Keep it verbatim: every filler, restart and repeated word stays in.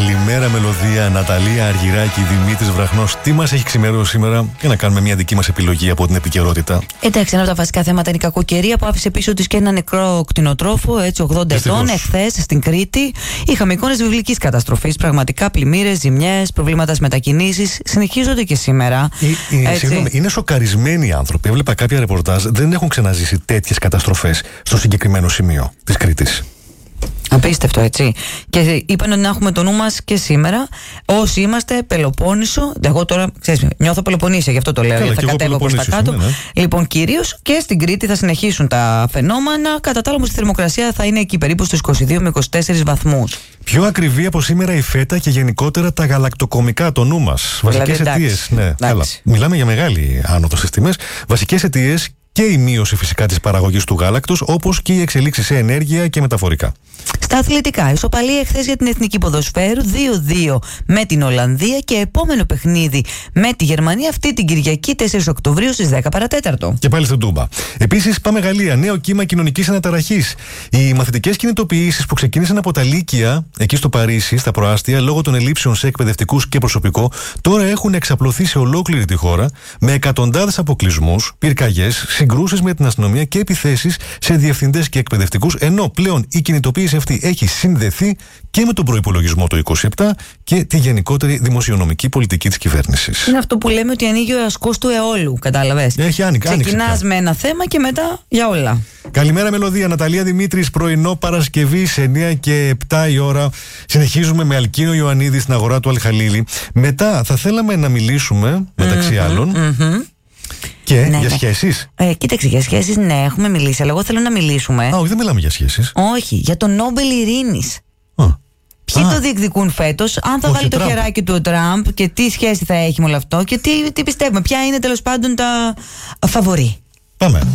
Καλημέρα μελωδία, Ναταλία Αργυράκη, Δημήτρης Βραχνός. Τι μας έχει ξημερώσει σήμερα για να κάνουμε μια δική μας επιλογή από την επικαιρότητα? Εντάξει, ένα από τα βασικά θέματα είναι η κακοκαιρία που άφησε πίσω της και ένα νεκρό κτηνοτρόφο, έτσι ογδόντα ετών, εχθές στην Κρήτη. Είχαμε εικόνες βιβλικής καταστροφής, πραγματικά πλημμύρες, ζημιές, προβλήματα στις μετακινήσεις. Συνεχίζονται και σήμερα. Ε, ε, συγγνώμη, είναι σοκαρισμένοι οι άνθρωποι. Έβλεπα κάποια ρεπορτάζ, δεν έχουν ξαναζήσει τέτοιες καταστροφές στο συγκεκριμένο σημείο της Κρήτης. Απίστευτο, έτσι. Και είπαν ότι να έχουμε το νου μας και σήμερα. Όσοι είμαστε Πελοπόννησο, εγώ τώρα ξέρεις, νιώθω Πελοποννήσια, γι' αυτό το λέω. Καλά, γιατί θα κατέβω προς τα κάτω. Ναι, ναι. Λοιπόν, κυρίως και στην Κρήτη θα συνεχίσουν τα φαινόμενα. Κατά τα άλλα, όμως, η θερμοκρασία θα είναι εκεί περίπου στους είκοσι δύο με είκοσι τέσσερις βαθμούς. Πιο ακριβή από σήμερα η φέτα και γενικότερα τα γαλακτοκομικά, το νου μας. Βασικές δηλαδή, αιτίες. Ναι, καλά. Μιλάμε για μεγάλη άνοδο στις τιμές. Βασικές αιτίες. Και η μείωση φυσικά της παραγωγής του γάλακτος, όπως και η εξελίξη σε ενέργεια και μεταφορικά. Στα αθλητικά, ισοπαλία εχθές για την Εθνική Ποδοσφαίρου, δύο δύο με την Ολλανδία και επόμενο παιχνίδι με τη Γερμανία αυτή την Κυριακή τέσσερις Οκτωβρίου στις δέκα παρά τέταρτο. Και πάλι στην Τούμπα. Επίσης, πάμε Γαλλία, νέο κύμα κοινωνικής αναταραχής. Οι μαθητικές κινητοποιήσεις που ξεκίνησαν από τα Λύκεια, εκεί στο Παρίσι, στα προάστια, λόγω των ελλείψεων σε εκπαιδευτικούς και προσωπικό, τώρα έχουν εξαπλωθεί σε ολόκληρη τη χώρα με εκατοντάδες αποκλεισμούς, πυρκαγιές, συγκρούσεις με την αστυνομία και επιθέσεις σε διευθυντές και εκπαιδευτικούς, ενώ πλέον η κινητοποίηση αυτή έχει συνδεθεί και με τον προϋπολογισμό το είκοσι επτά και τη γενικότερη δημοσιονομική πολιτική της κυβέρνησης. Είναι αυτό που λέμε ότι ανοίγει ο ασκός του αιώλου, κατάλαβες. Έχει άνοιξει. Ξεκινάς με ένα θέμα και μετά για όλα. Καλημέρα μελωδία, Ναταλία Δημήτρης, πρωινό Παρασκευή σε εννιά και επτά η ώρα. Συνεχίζουμε με Αλκίνο Ιωαννίδη στην αγορά του Αλχαλίλη. Μετά θα θέλαμε να μιλήσουμε, μεταξύ mm-hmm, άλλων. Mm-hmm. Και ναι, για ναι. σχέσεις. Ε, κοίταξε, για σχέσεις ναι, έχουμε μιλήσει, αλλά εγώ θέλω να μιλήσουμε. Α, όχι, δεν μιλάμε για σχέσεις. Όχι, για το Νόμπελ Ειρήνης. Α. Ποιοι Α. το διεκδικούν φέτος, αν θα Όχι, βάλει το Τραμπ. χεράκι του ο Τραμπ και τι σχέση θα έχει με όλο αυτό και τι, τι πιστεύουμε, ποια είναι τέλος πάντων τα φαβορί. Πάμε.